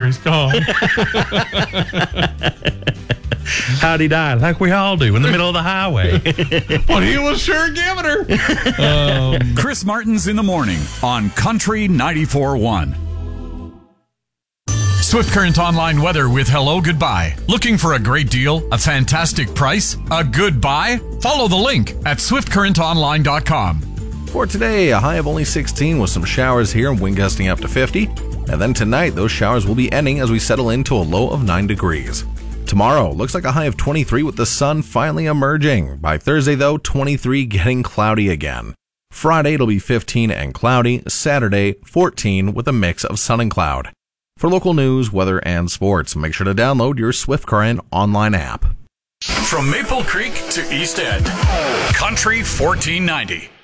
he's gone. How'd he die? Like we all do, in the middle of the highway. But he was sure giving her. Chris Martin's in the morning on Country 94.1. Swift Current Online weather with Hello Goodbye. Looking for a great deal, a fantastic price, a good buy? Follow the link at swiftcurrentonline.com. For today, a high of only 16 with some showers here and wind gusting up to 50. And then tonight, those showers will be ending as we settle into a low of 9 degrees. Tomorrow, looks like a high of 23 with the sun finally emerging. By Thursday, though, 23 getting cloudy again. Friday, it'll be 15 and cloudy. Saturday, 14 with a mix of sun and cloud. For local news, weather, and sports, make sure to download your Swift Current online app. From Maple Creek to East End, Country 1490.